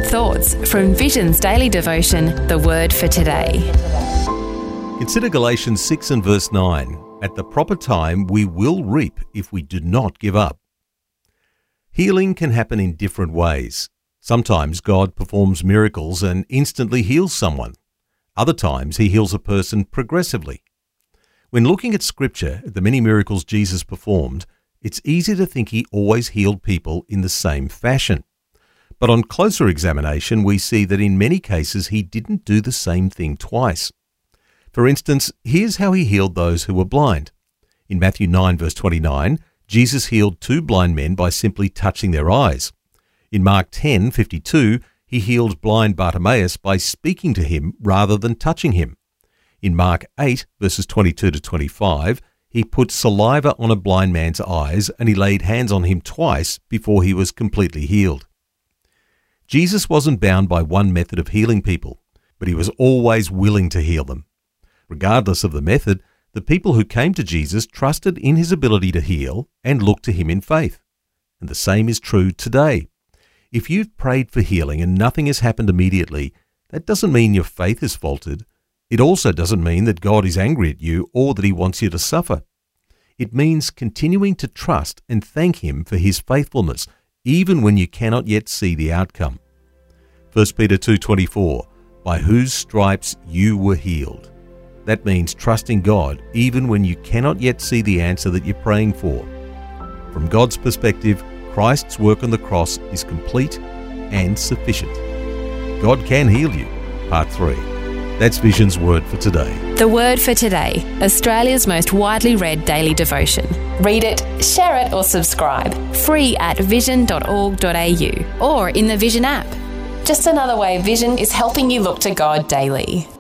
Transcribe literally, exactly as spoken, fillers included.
thoughts from Vision's daily devotion, The Word for Today. Consider Galatians six and verse nine. At the proper time we will reap if we do not give up. Healing can happen in different ways. Sometimes God performs miracles and instantly heals someone. Other times he heals a person progressively. When looking at Scripture, at the many miracles Jesus performed, it's easy to think he always healed people in the same fashion. But on closer examination, we see that in many cases he didn't do the same thing twice. For instance, here's how he healed those who were blind. In Matthew nine verse twenty-nine, Jesus healed two blind men by simply touching their eyes. In Mark ten fifty-two, he healed blind Bartimaeus by speaking to him rather than touching him. In Mark eight verses twenty-two to twenty-five, he put saliva on a blind man's eyes and he laid hands on him twice before he was completely healed. Jesus wasn't bound by one method of healing people, but he was always willing to heal them. Regardless of the method, the people who came to Jesus trusted in his ability to heal and looked to him in faith. And the same is true today. If you've prayed for healing and nothing has happened immediately, that doesn't mean your faith has faltered. It also doesn't mean that God is angry at you or that he wants you to suffer. It means continuing to trust and thank him for his faithfulness, even when you cannot yet see the outcome. First Peter two twenty-four, by whose stripes you were healed. That means trusting God even when you cannot yet see the answer that you're praying for. From God's perspective, Christ's work on the cross is complete and sufficient. God can heal you. Part three. That's Vision's Word for Today. The Word for Today, Australia's most widely read daily devotion. Read it, share it or subscribe. Free at vision dot org dot a u or in the Vision app. Just another way Vision is helping you look to God daily.